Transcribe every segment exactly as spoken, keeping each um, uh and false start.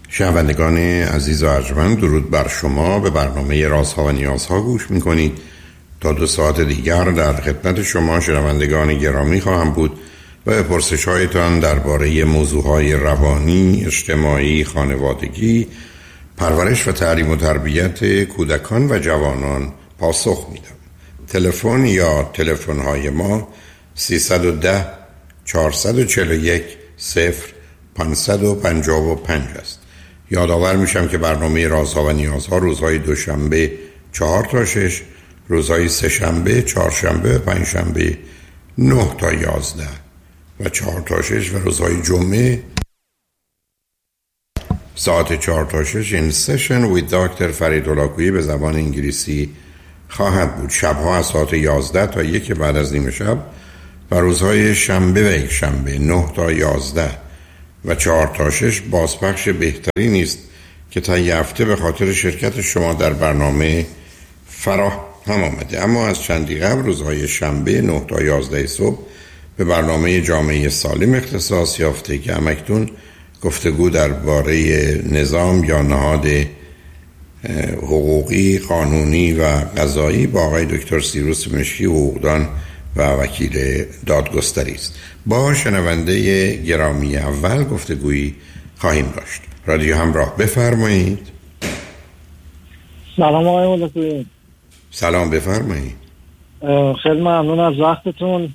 شنوندگان عزیز و ارجمند، درود بر شما. به برنامه رازها و نیازها گوش میکنید. تا دو ساعت دیگر در خدمت شما شنوندگان گرامی خواهم بود و به پرسش هایتان درباره موضوعهای روانی، اجتماعی، خانوادگی، پرورش و تعلیم و تربیت کودکان و جوانان پاسخ میدم. تلفن یا تلفن های ما سیصد و ده چهارصد و چهل و یک صفر پانصد و پنجاه و پنج است. یادآور میشم که برنامه رازها و نیازها روزهای دوشنبه چهار تا شش، روزهای سه شنبه، چهار شنبه و پنج شنبه نه تا یازده و چهار تا شش و روزهای جمعه ساعت چهار تا شش این سشن وید دکتر فرید هولاکویی به زبان انگلیسی خواهد بود. شبها از ساعت یازده تا یک بعد از نیمه شب و روزهای شنبه و یک شنبه نه تا یازده و چهار تا شش بازپخش بهتری نیست که تا یه هفته به خاطر شرکت شما در برنامه فراهم آمده. اما از چندی قبل روزهای شنبه نه تا یازده صبح به برنامه جامعه سالم اختصاص یافته که همکنون گفتگو درباره نظام یا نهاد حقوقی، قانونی و قضایی با آقای دکتر سیروس مشکی، حقوقدان و وکیل دادگستری است. با شنونده گرامی اول گفتگویی خواهیم داشت. رادیو همراه، بفرمایید. سلام آقای هولاکویی. سلام، بفرمایید. خیلی ممنون از وقتتون.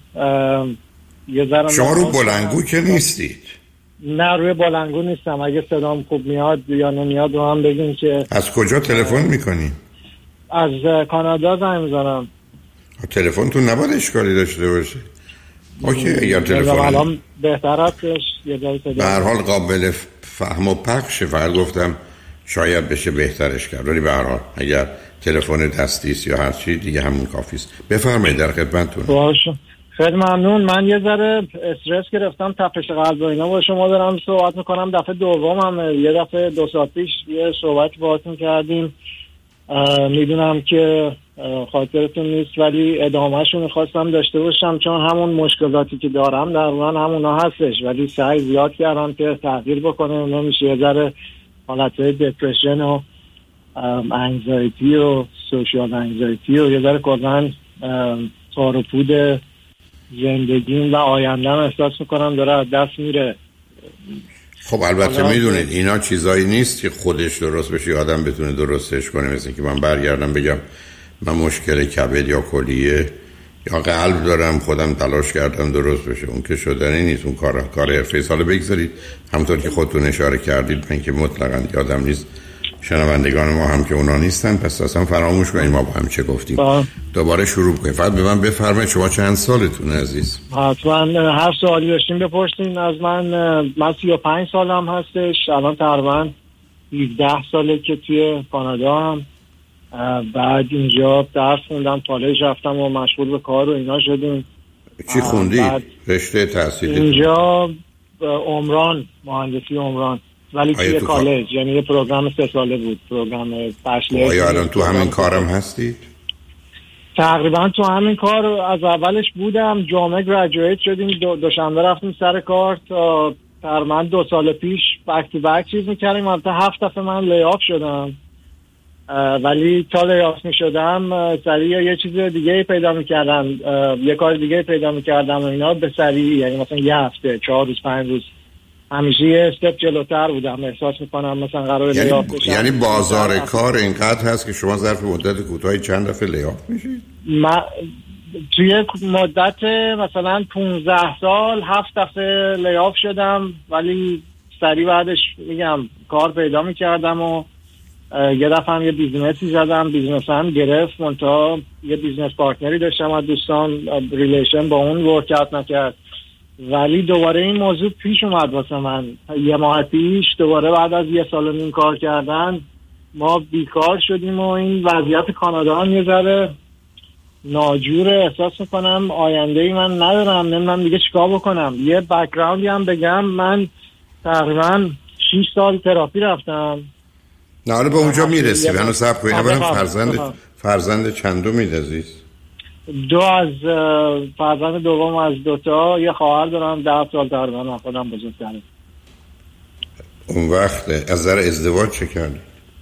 یه ذره شما رو بلندگو که نیستید؟ نه، روی بلندگو نیستم. اگه صدام خوب میاد یا نمیاد رو هم بگین که. از کجا تلفن میکنی؟ از کانادا زنگ میزنم. تلفنتون نباید اشکالی داشته باشه. اوکی، اگر تلفن الان بهتر هستش. به هر حال قابل فهم و پخشه. فقط گفتم شاید بشه بهترش کرد، ولی به هر حال اگر تلفن دستی است یا هر چی دیگه همون کافی است. بفرمایید، در خدمتتونم. باشه، خیلی ممنون. من یه ذره استرس گرفتم، تپش قلب و اینا. با شما دارم صحبت میکنم. دفعه دومم. یه دفعه دو ساعت پیش یه صحبت باهاتون کردیم. میدونم که خاطرتون نیست، ولی ادامهشو میخواستم داشته باشم چون همون مشکلاتی که دارم در من همونا هستش، ولی سعی زیاد کردم که تغییر بکنه. نمیشه. یه ذره حالتهای دپرشن و انگزایتی و سوشیال انگزایتی و یه ذره کلن تار و پود زندگیم و آیندم احساس میکنم داره از دست میره. خب البته میدونید اینا چیزایی نیست که خودش درست بشه آدم بتونه درستش کنه. مثل که من برگردم بگم من مشکل کبد یا کلیه یا قلب دارم، خودم تلاش کردم درست بشه، اون که شدنی نیست. اون کار کار حرفه‌ای. سال بگذارید همونطور که خودتون اشاره کردید، من که مطلقاً یادم نیست، شنوندگان ما هم که اونا نیستن، پس اصلا فراموش کنید ما با هم چه گفتیم. با. دوباره شروع کنید. فقط به من بفرمایید شما چند سالتونه عزیز؟ حتما هر سوالی داشتین بپرسین از من. من سی و پنج سالم هستش. الان تقریبا هفده ساله که توی کانادا هم. بعد اینجا درس خوندم، کالج رفتم و مشغول به کار و اینا شدیم. چی خوندی؟ رشته تحصیلی؟ اینجا عمران، مهندسی عمران، ولی توی کالج، یعنی یه پروگرام سه ساله بود، پروگرام بچلر. آیا الان تو همین کارم هستید؟ تقریبا تو همین کار از اولش بودم. جامعه گریجویت شدیم، دو دوشنبه رفتیم سر کار تا تقریبا دو سال پیش بک تو بک چیز میکردیم. البته هفت دفعه من لیاف شدم، ولی تا لیاف میشدم سریع یه چیز دیگه پیدا میکردم، یه کار دیگه پیدا میکردم و اینا به سریع، یعنی مثلا یه هفته، چهار روز، پنج روز همیشه یه استپ جلوتر بودم. احساس میکنم مثلا قرار یعنی لیاف بشم. یعنی بازار کار اینقدر هست که شما ظرف مدت کوتاهی چند دفعه لیاف میشید؟ من توی مدت مثلا پونزده سال هفت دفعه لیاف شدم، ولی سریع بعدش میگم کار پیدا میکردم و یه دفعه هم یه بیزنسی زدم، بیزنس هم گرفت، منتها یه بیزنس پارتنری داشتم از دوستان، ریلیشن با اون ورک اوت نکرد، ولی دوباره این موضوع پیش اومد واسه من. یه ماه پیش دوباره بعد از یه سال و نیم کار کردن ما بیکار شدیم و این وضعیت کانادا هم یه ذره ناجور. احساس میکنم آینده ای من ندارم، نمیدونم دیگه چیکار بکنم. یه بک‌گراندی هم بگم، من تقریبا شش سال تراپی رفتم. نه حالا به اونجا میرسیم. هنوز صبر کنید. اولا فرزند فرزند چندمید عزیز؟ دو از فرزند دوم از دوتا. یه خواهر دارم ده سال تقریبا خودم بزرگتره. اون وقت از نظر ازدواج چه کردی؟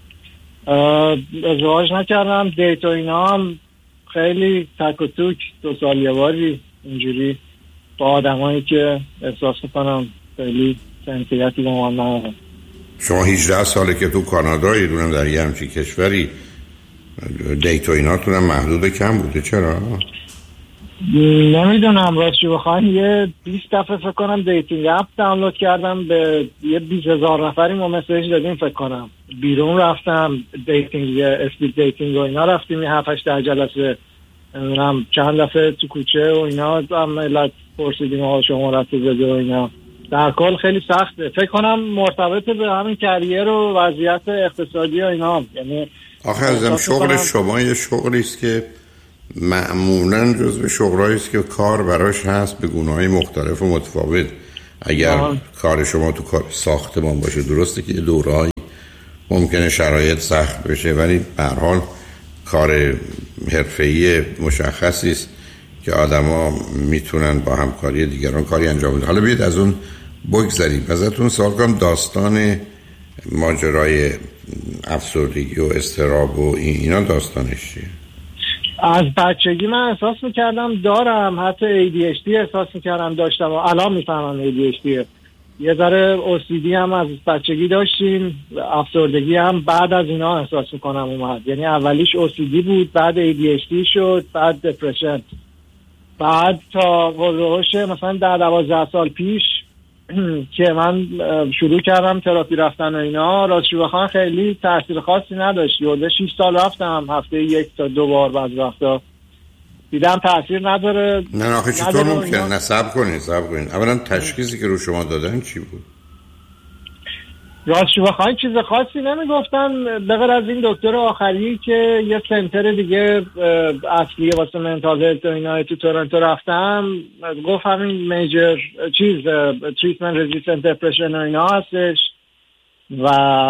ازدواج نکردم، دیت و اینا هم خیلی تک و توک، دو سال یه باری اینجوری با آدمایی که احساس میکنم خیلی سنسیتی با من ندارم. شما هجده ساله که تو کانادایی، دونم در یه همچی کشوری، دیت و ایناتون هم محدود کم بوده، چرا؟ نمیدونم راستش بخواین یه بیست دفعه فکر کنم دیتینگ اپ دانلود کردم، به یه بیست هزار نفری ما مسیج دادیم فکر کنم. بیرون رفتم دیتینگ، اسپید دیتینگ و اینا رفتیم، یه هفت هشت ده جلسه، نمیدونم چند دفعه تو کوچه و اینا هم ملت پرسیدیم آقا شما رفت زده و اینا. در کل خیلی سخته، فکر کنم مرتبط به همین کریر و وضعیت اقتصادی و اینا. یعنی آخه ازم شغل شما یه شغلی است که معمولاً جزو شغلایی است که کار براش هست به گونه‌های مختلف و متفاوت. اگر آه. کار شما تو کار ساختمان باشه، درسته که دوره‌ای ممکنه شرایط سخت بشه، ولی به هر حال کار حرفه‌ای مشخصی است که آدما میتونن با همکاری دیگران کاری انجام بدن. حالا بیاید از اون بگذریم. ازتون سوال کنم داستان ماجرای افسردگی و اضطراب و اینا داستانش چیه؟ از بچگی من احساس میکردم دارم، حتی ای دی اچ دی احساس میکردم داشتم و الان میفهمم ای دی اچ دی. یه ذره او سی دی هم از بچگی داشتیم، افسردگی هم بعد از اینا احساس میکنم اومد. یعنی اولیش او سی دی بود، بعد ای دی اچ دی شد، بعد دپرشن، بعد تا قلوش مثلا در دوازده سال پیش که من شروع کردم تراپی رفتن و اینا، راستش بخوام خیلی تاثیر خاصی نداشت. یوده شش سال رفتم، هفته یک تا دو بار بعض وقتا، دیدم تاثیر نداره. نه آخه چطور ممکنه؟ نه صبر کنید صبر کنید اولا تشخیصی که رو شما دادن چی بود؟ راستش بخوام چیز خاصی نمیگفتن به غیر از این دکتر آخری که یه سنتر دیگه اصلی واسه منتال هلت و اینا تو تورنتو رفتم، گفت همین میجر چیز تریتمنت رزیستنت دپرشن و اینا هستش و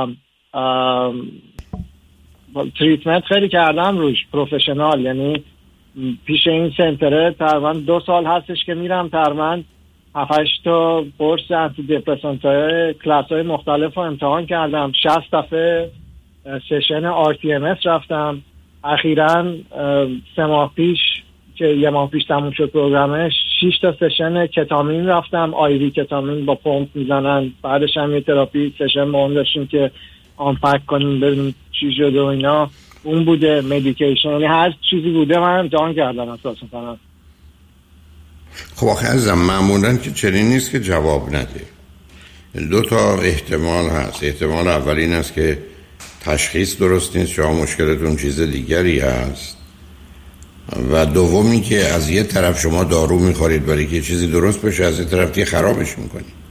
تریتمنت خیلی کردم روش پروفشنال. یعنی پیش این سنتره تقریبا دو سال هستش که میرم، تقریبا هفت تا قرص انتی دپرسانت های کلاس های مختلف رو امتحان کردم، شصت دفعه سشن آر تی ام اس رفتم. اخیراً سه ماه پیش که یه ماه پیش تموم شد پروگرامش، شش تا سشن کتامین رفتم، آیوی کتامین با پمپ میزنن. بعدش هم یه تراپی سشن با اون داشتیم که آنپک کنیم ببینیم چی شده و اینا. اون بوده مدیکیشن، یعنی هر چیزی بوده من امتحان کردم اساس میکنم. خب آخه عزیزم معمولاً که چنین نیست که جواب نده. دو تا احتمال هست. احتمال اول این است که تشخیص درست نیست، شما مشکلتون چیز دیگری هست، و دومی که از یه طرف شما دارو میخورید برای که چیزی درست بشه، از یه طرف دیگه خرابش میکنید.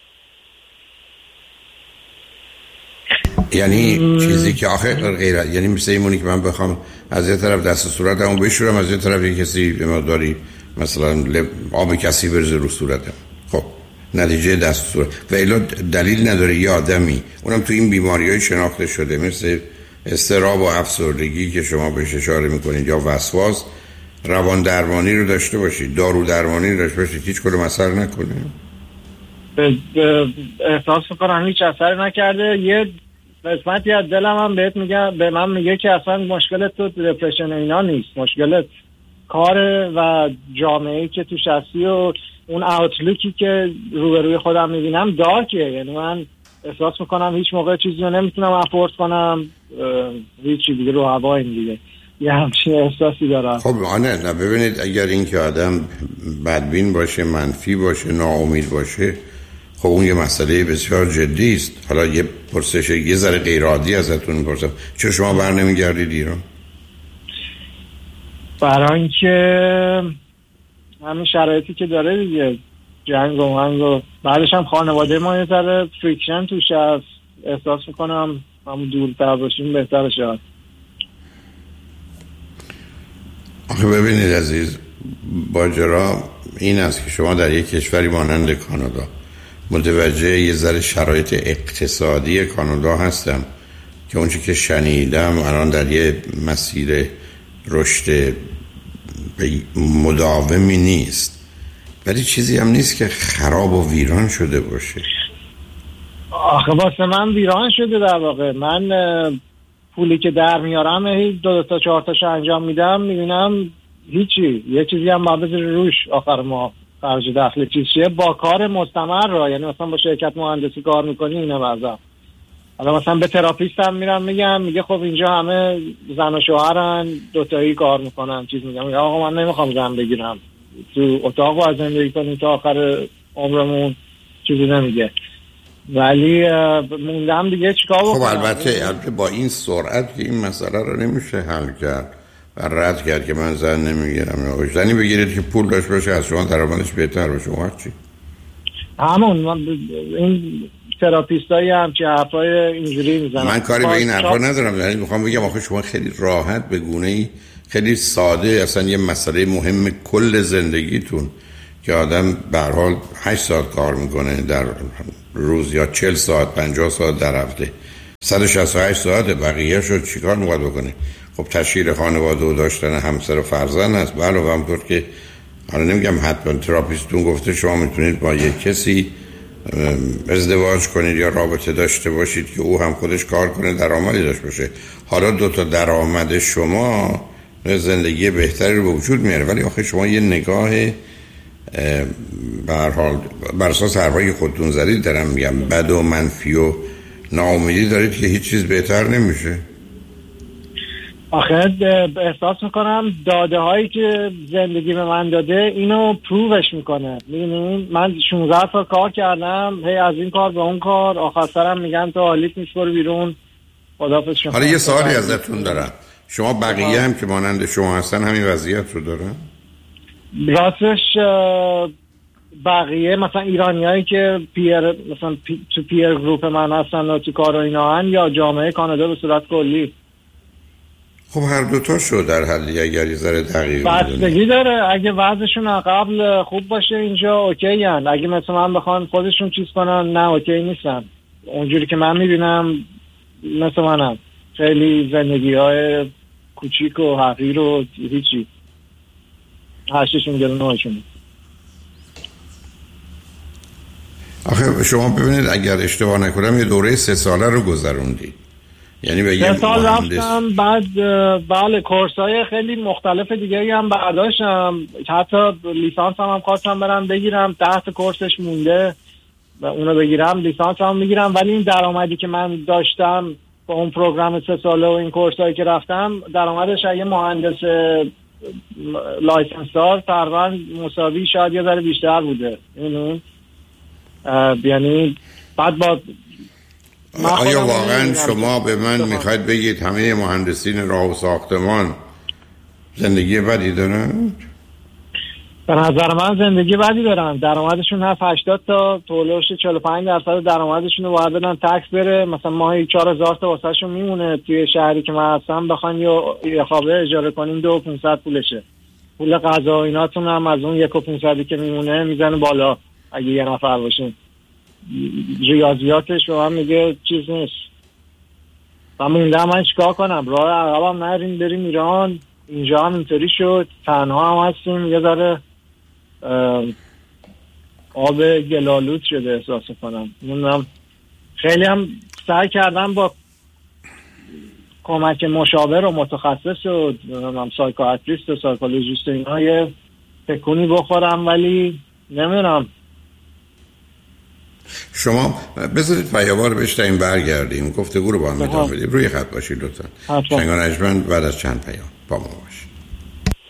یعنی چیزی که آخر غیرت، یعنی مثل ایمونی که من بخوام از یه طرف دست صورتمو بشورم، از یه طرف یه کسی به ما داری مثلا آب کسی برزه رو صورتم، خب نتیجه دست صورت و الا دلیل نداره یه آدمی، اونم تو این بیماری‌های شناخته شده مثل اضطراب و افسردگی که شما بهش اشاره میکنید یا وسواس، روان درمانی رو داشته باشید، دارو درمانی رو داشته باشید، هیچ کدوم اثر نکنه. احساس میکنم هیچ اثر نکرده. یه قسمتی از دلم هم بهت میگه، به من میگه که اصلا مشکلت تو دپرشن اینا نیست، مشکلت کار و جامعه‌ای که توش هستی و اون اوتلوکی که روبروی خودم میبینم دارکه. یعنی من احساس میکنم هیچ موقع چیزی رو نمیتونم افورد کنم، هیچی دیگه رو هوا این دیگه یه همچین احساسی دارم. خب آنه نه ببینید، اگر این که آدم بدبین باشه، منفی باشه، ناامید باشه، خب اون یه مسئله بسیار جدی است. حالا یه پرسش یه ذره غیر عادی ازتون میپرسم، چرا شما بر نمیگردید ایران؟ برای اینکه همین شرایطی که داره دیگه، جنگ و منگ و بعدش هم خانواده ما یه ذره فریکشن توش هست، احساس میکنم همون دورتر باشیم بهتر شد. آخه ببینید عزیز، ماجرا این است که شما در یک کشوری مانند کانادا متوجه یه ذره شرایط اقتصادی کانادا هستم که اونچه که شنیدم الان در یه مسیر رشد مداومی نیست، ولی چیزی هم نیست که خراب و ویران شده باشه. آخه واسه من ویران شده در واقع. من پولی که در میارم هی دو تا چهار تاش انجام میدم میبینم هیچی، یه چیزی هم باید بذاری روش آخر ما خرج دخل چیزیه با کار مستمر را. یعنی مثلا با شرکت مهندسی کار میکنی اینه وضع. حالا مثلا به تراپیست هم میرم میگم، میگه خب اینجا همه زن و شوهرن دوتایی کار میکنن چیز. میگم آقا من نمیخوام زن بگیرم تو اتاق باید زندگی کنیم تا آخر عمرمون، چیزی نمیگه. ولی موندم دیگه چیکار بکنم. خب البته البته با این سرعت که این مسئله رو نمیشه حل کرد و رد کرد که من زن نمیگیرم یا زنی بگیرید که پول داشت باشه از شما درآمدش بهتر باشه. وقت چی؟ همون این تراپیستایی هم که حرفای اینجوری میزنن. من کاری به این حرفا ندارم، یعنی میخوام بگم آخه شما خیلی راحت به گونه‌ای خیلی ساده اصلا یه مسئله مهم کل زندگیتون که آدم به هر حال هشت ساعت کار میکنه در روز یا چهل ساعت پنجاه ساعت در هفته، صد و شصت و هشت ساعت، بقیه شد چیکار میخواد بکنه؟ خب تشکیل خانواده و داشتن همسر و فرزند هست. بله و همطور که حالا نمیگم حتما تراپیستون گفته شما میتونید با یک کسی ازدواج کنید یا رابطه داشته باشید که او هم خودش کار کنه درآمدی داشته باشه. حالا دو تا درآمد شما زندگی بهتری رو به وجود میاره. ولی آخه شما یه نگاه به هر حال بر اساس حرفایی خودتون زدید دارم میگم بد و منفی و ناامیدی دارید که هیچ چیز بهتر نمیشه. آخه احساس میکنم داده هایی که زندگی به من داده اینو پرووش میکنه. میدونین من شانزده سال کار کردم، هی از این کار به اون کار، آخر سرم میگن تو حالیت نیست برو بیرون خداحافظ. شما حالا یه سوالی ازتون دارم، شما بقیه هم که مانند شما هستن همین وضعیت رو دارن؟ راستش بقیه مثلا ایرانیایی که پیر مثلا پی تو پیر گروپ من هستن و تو کار و اینا هن، یا جامعه کانادا به صورت کلی؟ خب هر دوتا شو در حالی اگر یه ذره دقیق بستگی داره. اگه وضعشون قبل خوب باشه اینجا اوکی هن. اگه مثلا من بخوان خودشون چیز کنن نه اوکی نیستن. اونجوری که من میبینم مثل منم خیلی زندگی های کوچیک و حقیر و هیچی هشتشون گلو نهاشون. آخه شما ببینید اگر اشتباه نکنم یه دوره سه ساله رو گذروندید، یعنی به یه سال مهندس رفتم بعد بله کورسای خیلی مختلف دیگه هم برداشتم، حتی لیسانس هم, هم خواستم برم بگیرم، تحت کورسش مونده و اونو بگیرم لیسانس هم میگیرم. ولی این درآمدی که من داشتم با اون پروگرام سه ساله و این کورسایی که رفتم درآمدش یه مهندس لایسنس دار تقریبا مساوی شاید یه ذره بیشتر بوده. یعنی بعد با آیا واقعا شما به من میخواید بگید همه مهندسین راه و ساختمان زندگی بدی دارن؟ به نظر من زندگی بدی دارن. درآمدشون هست هشتاد تا تولوش چهل و پنج درصد درآمدشون رو باید بدن تکس بره. مثلا ماهی چهار هزار تا واسه شون میمونه. توی شهری که من هستم بخوان یه خوابه اجاره کنین دو و پونصد پولشه. پول غذا و ایناتون هم از اون یک و پونصدی که میمونه میزنه بالا اگه یه نفر باشین. ریاضیاتش رو هم میگه چیز نیست. و مونده من چیکار کنم؟ راه عقبم نریم بریم ایران. اینجا هم اینطوری شد، تنها هم هستیم، یه ذره آب گلالود شده احساس کنم. نمیدونم، خیلی هم سعی کردم با کمک مشاور و متخصص و سایکواتریست و سایکولوژیست اینا یه تکونی بخورم، ولی نمیدونم. شما بذارید پیام‌ها رو بشنویم برگردیم گفتگو رو با هم ادامه بدیم. روی خط باشید لطفاً. شنگان اجمن بعد از چند پیام با ما باشید.